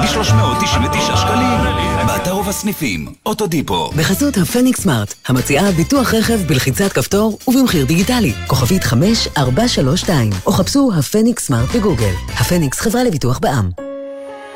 ב-399 שקלים. באתר ובסניפים, אוטודיפו. בחסות הפניקס סמארט, המציעה ביטוח רכב בלחיצת כפתור ובמחיר דיגיטלי. כוכבית 5432, או חפשו הפניקס סמארט בגוגל. הפניקס חברה לביטוח בע"מ.